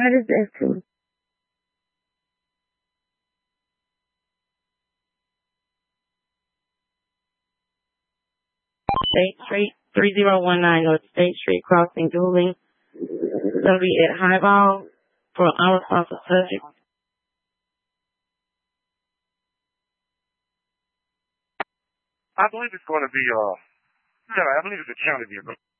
What is this to? State Street, 3019 North State Street, Crossing Dueling. It's going to be at Highball for an unresponsive subject. I believe it's going to be, I believe it's a county vehicle.